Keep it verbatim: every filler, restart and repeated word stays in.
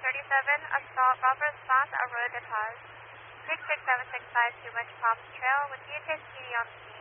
thirty-seven, assault, proper response, Aurora de Paz. six six seven six five two West Palms Trail with U T S P D on scene.